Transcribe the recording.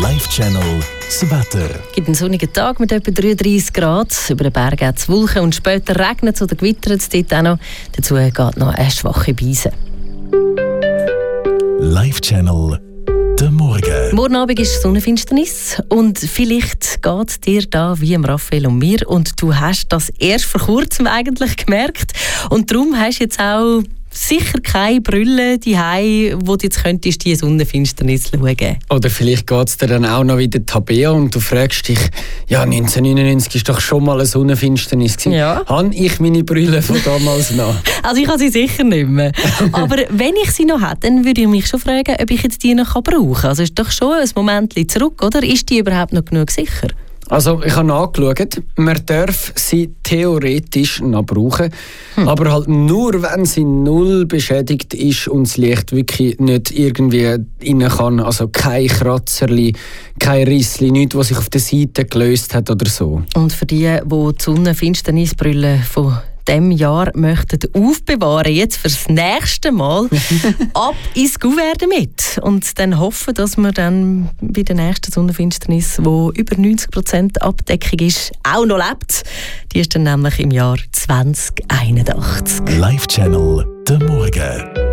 Live-Channel das Wetter. Es gibt einen sonnigen Tag mit etwa 33 Grad. Über den Bergen hat es Wolken und später regnet es oder gewittert es dort auch noch. Dazu geht noch eine schwache Brise. Live-Channel der Morgen. Morgen Abend ist Sonnenfinsternis und vielleicht geht es dir da wie im Raphael und mir und du hast das erst vor kurzem eigentlich gemerkt und darum hast du jetzt auch sicher keine Brille daheim, wo du jetzt könntest die Sonnenfinsternis schauen. Oder vielleicht geht es dir dann auch noch wieder Tabea und du fragst dich, ja 1999 ist doch schon mal eine Sonnenfinsternis gewesen. Ja. Habe ich meine Brille von damals noch? Also ich habe sie sicher nicht mehr. Aber wenn ich sie noch hätte, dann würde ich mich schon fragen, ob ich jetzt die noch brauchen kann. Also ist doch schon ein Moment zurück, oder? Ist die überhaupt noch genug sicher? Also ich habe nachgeschaut, man darf sie theoretisch noch brauchen, aber halt nur, wenn sie null beschädigt ist und das Licht wirklich nicht irgendwie rein kann. Also kein Kratzerli, kein Rissli, nichts, was sich auf der Seite gelöst hat oder so. Und für die Sonnenfinsternisbrille von diesem Jahr möchten aufbewahren, jetzt fürs nächste Mal, ab ins Kuvert damit. Und dann hoffen, dass man dann bei der nächsten Sonnenfinsternis, wo über 90% Abdeckung ist, auch noch lebt. Die ist dann nämlich im Jahr 2081. Live-Channel der Morgen.